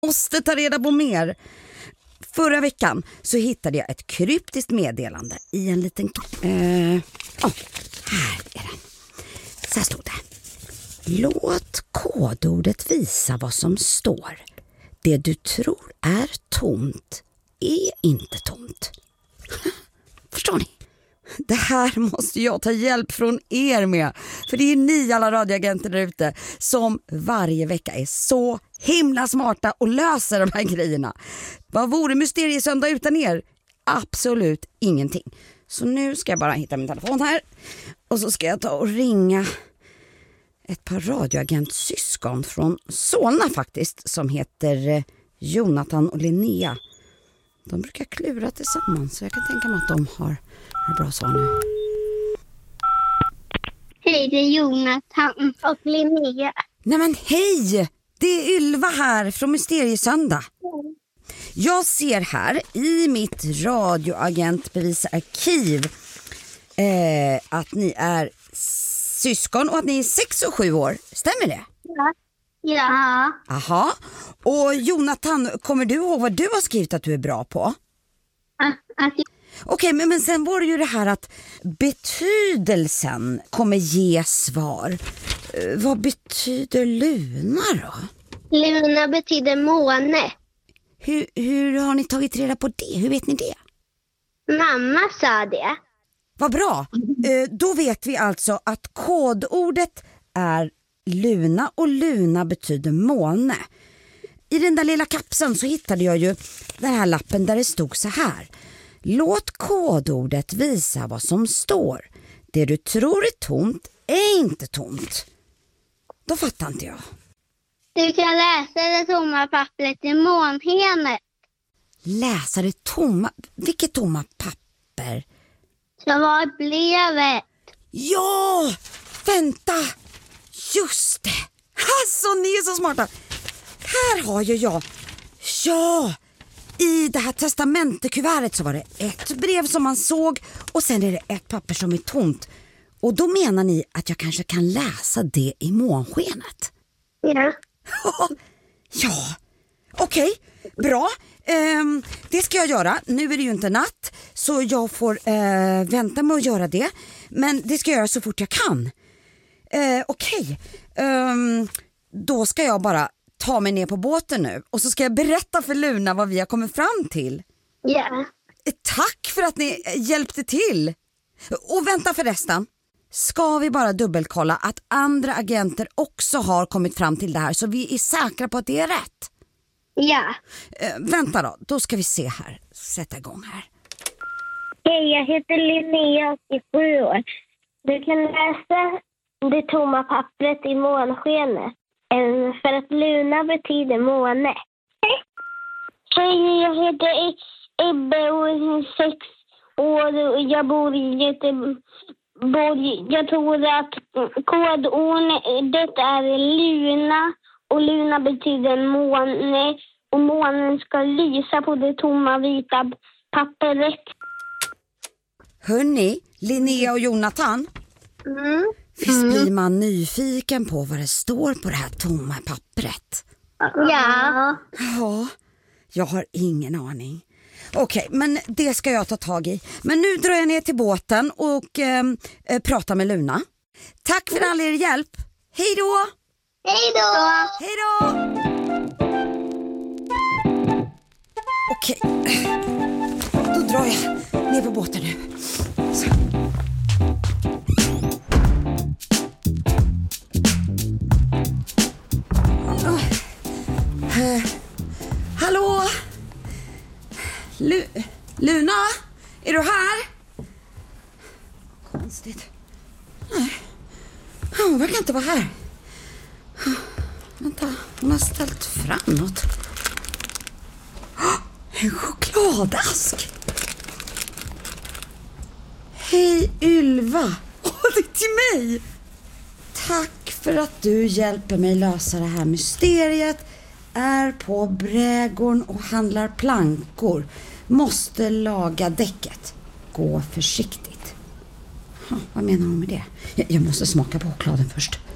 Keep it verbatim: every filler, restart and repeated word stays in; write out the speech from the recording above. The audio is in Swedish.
Måste ta reda på mer. Förra veckan så hittade jag ett kryptiskt meddelande i en liten... Eh, oh, här är den. Så här stod det. Låt kodordet visa vad som står. Det du tror är tomt är inte tomt. Förstår ni? Det här måste jag ta hjälp från er med. För det är ni alla radioagenter där ute som varje vecka är så himla smarta och löser de här grejerna. Vad vore Mysteriesöndag utan er? Absolut ingenting. Så nu ska jag bara hitta min telefon här. Och så ska jag ta och ringa ett par radioagentsyskon från Solna faktiskt. Som heter Jonathan och Linnea. De brukar klura tillsammans, så jag kan tänka mig att de har ett bra svar nu. Hej, det är Jonathan och Linnea. Nej men hej! Det är Ylva här från Mysteriesöndag. Mm. Jag ser här i mitt radioagentbevisarkiv eh, att ni är syskon och att ni är sex och sju år. Stämmer det? Ja. Ja. Aha. Och Jonathan, kommer du ihåg vad du har skrivit att du är bra på? Att, att jag... Okej, men, men sen var det ju det här att betydelsen kommer ge svar. Uh, vad betyder Luna då? Luna betyder måne. Hur, hur har ni tagit reda på det? Hur vet ni det? Mamma sa det. Vad bra. Uh, då vet vi alltså att kodordet är Luna och Luna betyder måne. I den där lilla kapseln så hittade jag ju den här lappen där det stod så här. Låt kodordet visa vad som står. Det du tror är tomt är inte tomt. Då fattar inte jag. Du kan läsa det tomma pappret i månskenet. Läsa det tomma? Vilket tomma papper? Så var brevet. Ja! Vänta! Just det! Alltså, ni är så smarta. Här har ju jag. Ja! I det här testamentekuvertet så var det ett brev som man såg och sen är det ett papper som är tomt. Och då menar ni att jag kanske kan läsa det i månskenet? Ja. Ja, okej, okay, bra. Um, det ska jag göra. Nu är det ju inte natt så jag får uh, vänta med att göra det. Men det ska jag göra så fort jag kan. Uh, okej, okay. um, då ska jag bara ta mig ner på båten nu. Och så ska jag berätta för Luna vad vi har kommit fram till. Ja. Tack för att ni hjälpte till. Och vänta förresten. Ska vi bara dubbelkolla att andra agenter också har kommit fram till det här så vi är säkra på att det är rätt? Ja. Äh, vänta då, då ska vi se här. Sätta igång här. Hej, jag heter Linnea och är sju år. Du kan läsa det tomma pappret i månskenet. För att Luna betyder måne. Hej, jag heter Ebbe och är sex år och jag bor i Göteborg. Jag tror att kodordet är Luna och Luna betyder måne och månen ska lysa på det tomma vita pappret. Hörrni, Linnea och Jonathan. Mm. Visst blir man nyfiken på vad det står på det här tomma pappret? Ja. Ja, jag har ingen aning. Okej, men det ska jag ta tag i. Men nu drar jag ner till båten och eh, pratar med Luna. Tack för all er hjälp. Hej då! Hej då! Hej då! Okej, då drar jag ner på båten nu. Så. Uh, hallå? Lu- Luna? Är du här? Konstigt. Nej. Hon verkar inte vara här. Vänta, hon har ställt fram något. En chokladask. Hej Ylva. Åh, det är till mig. Tack för att du hjälper mig lösa det här mysteriet. Är på brädgården och handlar plankor. Måste laga däcket. Gå försiktigt. Ha, vad menar hon med det? Jag, jag måste smaka på chokladen först.